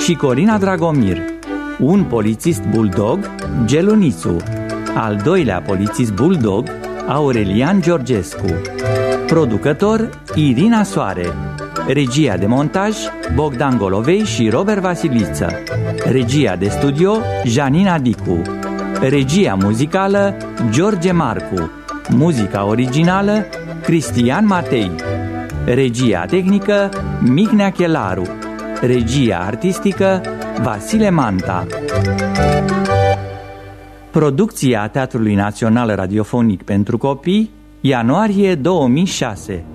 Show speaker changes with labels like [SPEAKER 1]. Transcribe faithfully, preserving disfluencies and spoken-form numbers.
[SPEAKER 1] și Corina Dragomir. Un polițist bulldog, Gelunițu. Al doilea polițist bulldog, Aurelian Georgescu. Producător, Irina Soare. Regia de montaj, Bogdan Golovei și Robert Vasiliță. Regia de studio, Janina Dicu. Regia muzicală, George Marcu. Muzica originală, Cristian Matei. Regia tehnică, Mihnea Chelaru. Regia artistică, Vasile Manta. Producția Teatrului Național Radiofonic pentru Copii, ianuarie două mii șase.